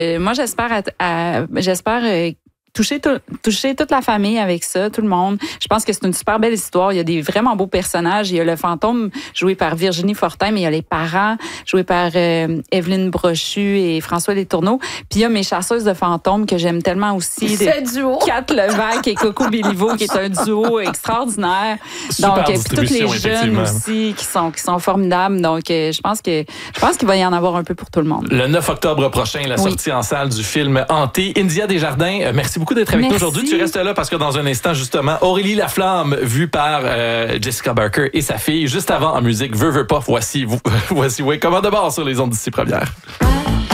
Moi, j'espère toucher toute la famille avec ça, tout le monde. Je pense que c'est une super belle histoire. Il y a des vraiment beaux personnages. Il y a le fantôme joué par Virginie Fortin, mais il y a les parents joués par Evelyne Brochu et François Letourneau. Puis il y a mes chasseuses de fantômes que j'aime tellement aussi. Ce duo. Kat Levac et Coco Béliveau, qui est un duo extraordinaire. Super Donc, puis tous les jeunes effectivement. aussi qui sont formidables. Donc, je pense qu'il va y en avoir un peu pour tout le monde. Le 9 octobre prochain, la sortie en salle du film Hanté. India Desjardins, merci beaucoup d'être avec nous aujourd'hui. Tu restes là parce que dans un instant, justement, Aurélie Laflamme, vue par Jessica Barker et sa fille. Juste avant, en musique, Veux pas, voici Way Comment de bord sur les ondes d'ici première.